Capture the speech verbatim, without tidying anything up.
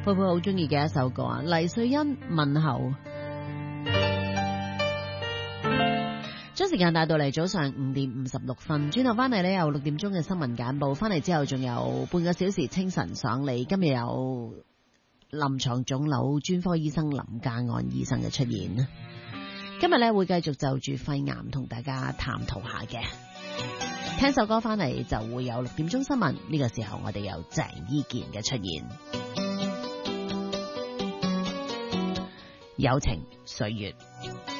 佩佩好中意嘅一首歌啊，黎瑞恩問候。將時間帶到嚟早上五點五十六分，轉頭翻嚟呢，有六點鐘嘅新聞簡報，翻嚟之後仲有半個小時清晨爽利。今日有臨床腫瘤專科醫生林家安醫生嘅出現，今日呢會繼續就住肺癌同大家探討下嘅。聽首歌翻嚟就會有六點鐘新聞，呢個時候我哋有鄭伊健嘅出現，友情歲月。